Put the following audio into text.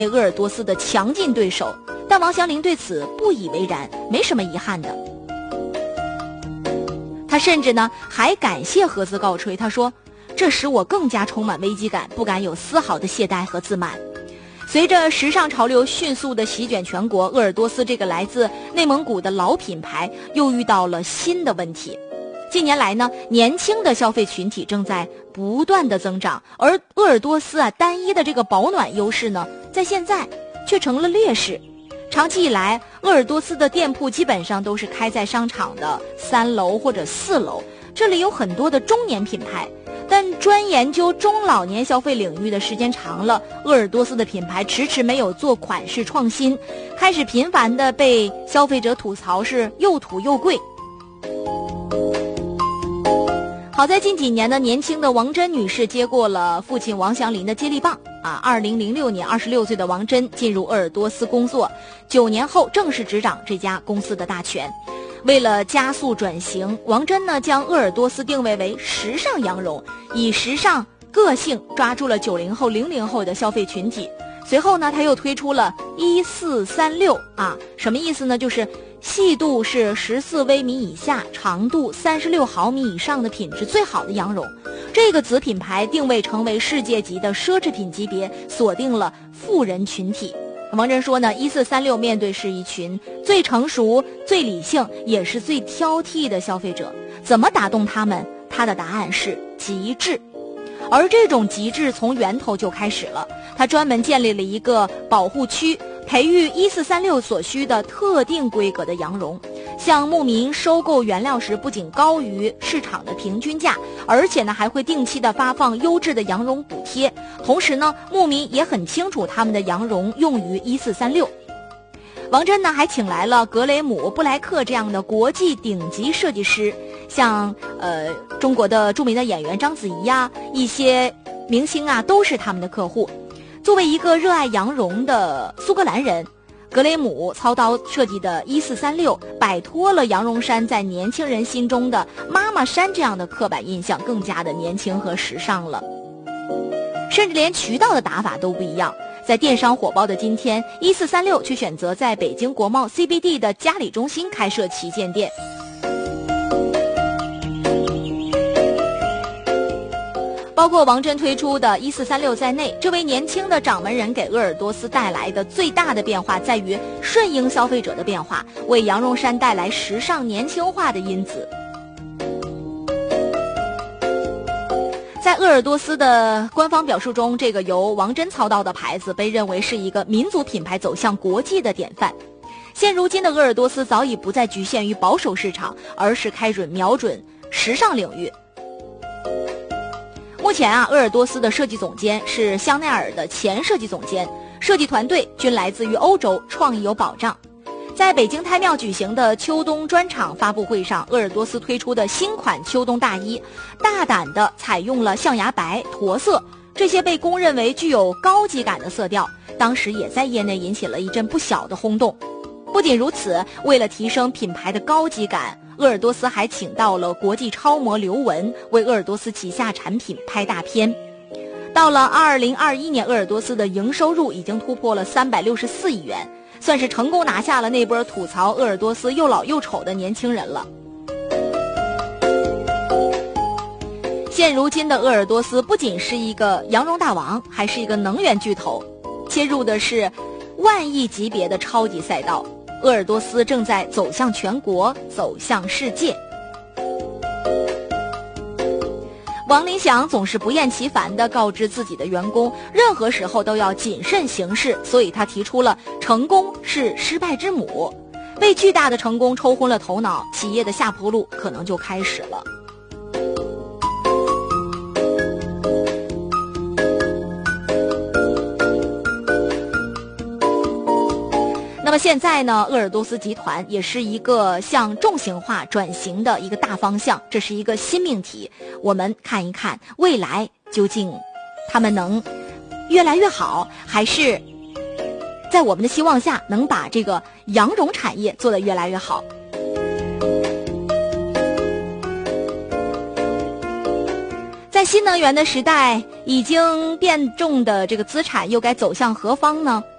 鄂尔多斯的强劲对手，但王祥林对此不以为然，没什么遗憾的。他甚至呢还感谢何兹告吹，他说：“这使我更加充满危机感，不敢有丝毫的懈怠和自满。”随着时尚潮流迅速地席卷全国，鄂尔多斯这个来自内蒙古的老品牌又遇到了新的问题。近年来呢，年轻的消费群体正在不断的增长，而鄂尔多斯单一的这个保暖优势呢，在现在却成了劣势。长期以来，鄂尔多斯的店铺基本上都是开在商场的3楼或者4楼，这里有很多的中年品牌。但专研究中老年消费领域的时间长了，鄂尔多斯的品牌迟迟没有做款式创新，开始频繁地被消费者吐槽是又土又贵。好在近几年呢，年轻的王真女士接过了父亲王祥林的接力棒2006年26岁的王真进入鄂尔多斯工作，9年后正式执掌这家公司的大权。为了加速转型，王真呢将鄂尔多斯定位为时尚羊绒，以时尚个性抓住了90后00后的消费群体。随后呢，他又推出了1436什么意思呢？就是细度是14微米以下，长度36毫米以上的品质最好的羊绒。这个子品牌定位成为世界级的奢侈品级别，锁定了富人群体。王真说呢，1436面对是一群最成熟、最理性，也是最挑剔的消费者。怎么打动他们？他的答案是极致。而这种极致从源头就开始了，他专门建立了一个保护区，培育1436所需的特定规格的羊绒，向牧民收购原料时不仅高于市场的平均价，而且呢还会定期的发放优质的羊绒补贴。同时呢，牧民也很清楚他们的羊绒用于1436。王真呢还请来了格雷姆、布莱克这样的国际顶级设计师，像中国的著名的演员章子怡一些明星都是他们的客户。作为一个热爱羊绒的苏格兰人，格雷姆操刀设计的1436摆脱了羊绒衫在年轻人心中的妈妈衫这样的刻板印象，更加的年轻和时尚了。甚至连渠道的打法都不一样。在电商火爆的今天，1436却选择在北京国贸 CBD 的嘉里中心开设旗舰店。包括王真推出的1436在内，这位年轻的掌门人给鄂尔多斯带来的最大的变化在于顺应消费者的变化，为羊绒衫带来时尚年轻化的因子。在鄂尔多斯的官方表述中，这个由王真操刀的牌子被认为是一个民族品牌走向国际的典范。现如今的鄂尔多斯早已不再局限于保守市场，而是开始瞄准时尚领域。目前鄂尔多斯的设计总监是香奈儿的前设计总监，设计团队均来自于欧洲，创意有保障。在北京太庙举行的秋冬专场发布会上，鄂尔多斯推出的新款秋冬大衣大胆地采用了象牙白、驼色这些被公认为具有高级感的色调，当时也在业内引起了一阵不小的轰动。不仅如此，为了提升品牌的高级感，鄂尔多斯还请到了国际超模刘雯为鄂尔多斯旗下产品拍大片。到了2021年，鄂尔多斯的营收入已经突破了364亿元，算是成功拿下了那波吐槽鄂尔多斯又老又丑的年轻人了。现如今的鄂尔多斯不仅是一个羊绒大王，还是一个能源巨头，切入的是万亿级别的超级赛道。鄂尔多斯正在走向全国，走向世界。王林祥总是不厌其烦地告知自己的员工，任何时候都要谨慎行事，所以他提出了成功是失败之母。被巨大的成功抽昏了头脑，企业的下坡路可能就开始了。那么现在呢，鄂尔多斯集团也是一个向重型化转型的一个大方向，这是一个新命题。我们看一看未来究竟他们能越来越好，还是在我们的希望下能把这个羊绒产业做得越来越好。在在新能源的时代，已经变重的这个资产又该走向何方呢？